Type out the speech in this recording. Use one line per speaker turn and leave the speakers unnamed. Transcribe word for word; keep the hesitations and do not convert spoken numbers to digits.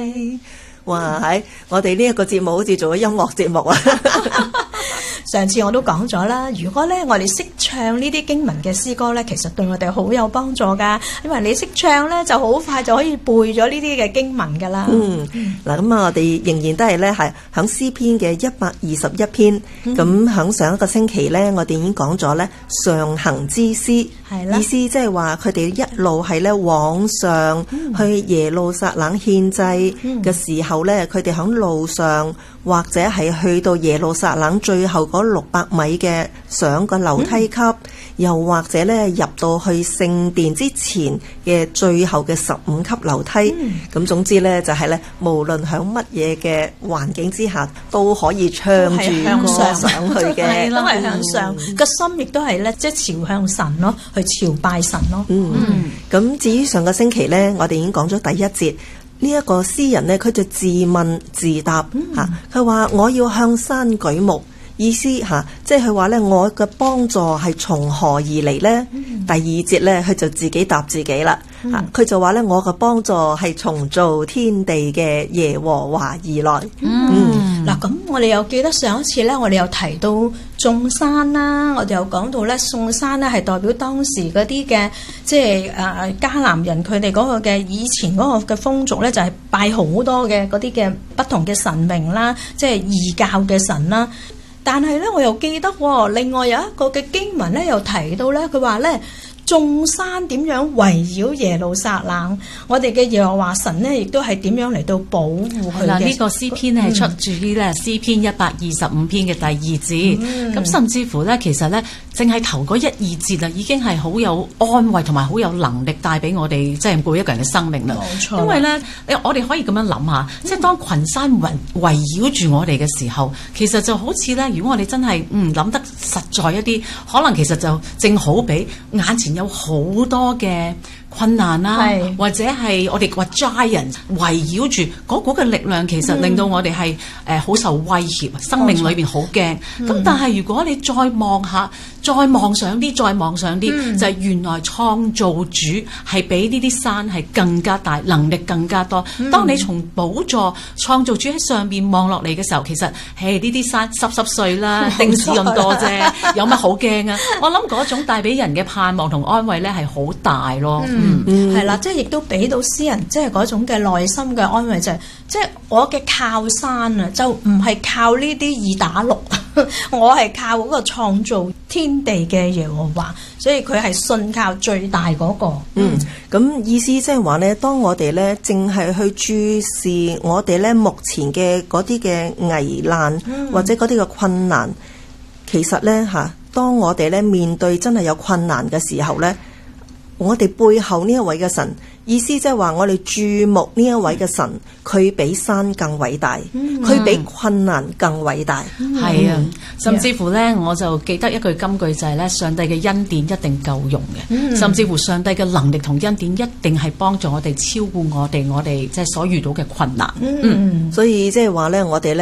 哇，喺我哋呢一個節目好似做咗音樂節目啊！
上次我都講咗啦，如果咧我哋識唱呢啲經文嘅詩歌咧，其實對我哋好有幫助噶，因為你識唱咧，就好快就可以背咗呢啲嘅經文噶啦。
嗯，嗱咁啊，我哋仍然都係咧係響詩篇嘅一百二十一篇，咁響、嗯、上一個星期咧，我哋已經講咗咧上行之詩，係啦，意思即係話佢哋一路係咧往上去耶路撒冷獻祭嘅時候咧，佢哋響路上或者係去到耶路撒冷最後嗰六百米嘅上個樓梯級，嗯、又或者咧入到去聖殿之前嘅最後嘅十五級樓梯，咁、嗯、總之咧就係、是、咧無論響乜嘢嘅環境之下都可以唱住向上上去嘅，
都係向上，個、嗯、心亦都係咧即係朝向神咯，去朝拜神咯。嗯，
咁、嗯、至於上個星期咧，我哋已經講咗第一節。呢一個詩人呢，佢就自問自答嚇，佢話、嗯、我要向山舉目，意思嚇，即係佢話咧，我嘅幫助係從何而嚟呢？嗯、第二節咧，佢就自己答自己啦嚇，佢、嗯、就話咧，我嘅幫助係從造天地嘅耶和華而來。嗯，
嗱咁、嗯，我哋又記得上一次咧，我哋又提到眾山啦，我哋又講到咧，眾山咧係代表當時嗰啲嘅，即係誒迦南人佢哋嗰個嘅以前嗰個嘅風俗咧，就係拜好多嘅嗰啲嘅不同嘅神明啦，即係異教嘅神啦。但係咧，我又記得、哦，另外有一個嘅經文咧，又提到咧，佢話咧，眾山點樣圍繞耶路撒冷？我哋嘅耶和華神呢，亦都係點樣嚟到保護佢嘅？
嗱，呢個詩篇咧係出自於咧詩篇一百二十五篇嘅第二節。咁、嗯、甚至乎咧，其實咧，淨係頭嗰一二節啊，已經係好有安慰同埋好有能力帶俾我哋，即係每一個人嘅生命啦。冇錯。因為咧，我哋可以咁樣諗下，嗯、即係當群山圍圍繞住我哋嘅時候，其實就好似咧，如果我哋真係嗯諗得實在一啲，可能其實就正好比眼前有好多嘅困難啦，是或者係我哋話 giant 圍繞住嗰股嘅力量，其實令到我哋係誒好受威脅，嗯、生命裏邊好驚。咁、嗯、但係如果你再望下，再望上啲，再望上啲，嗯、就係原來創造主係比呢啲山係更加大，能力更加多。嗯、當你從寶座創造主喺上邊望落嚟嘅時候，其實誒呢啲山濕濕碎啦，丁屎咁多啫，有乜好驚啊？我諗嗰種帶俾人嘅盼望同安慰咧係好大咯。
嗯，嗯，係啦，即係亦都俾到詩人即係嗰種嘅內心嘅安慰，就係即係我嘅靠山啊，就唔係靠呢啲二打六，我係靠嗰個創造天地嘅耶和華，所以佢係信靠最大嗰個。
嗯，咁意思即係話咧，當我哋咧淨係去注視我哋咧目前嘅嗰啲嘅危難、嗯、或者嗰啲嘅困難，其實咧吓，當我哋咧面對真係有困難嘅時候咧，我哋背後呢一位嘅神，意思即係話我哋注目呢一位嘅神，佢比山更偉大，佢、嗯、比困難更偉大。
係、嗯、啊，甚至乎咧，我就記得一句金句就係咧，上帝嘅恩典一定夠用嘅，嗯、甚至乎上帝嘅能力同恩典一定係幫助我哋超過我哋我哋即係所遇到嘅困難。
嗯，嗯所以即係話咧，我哋咧。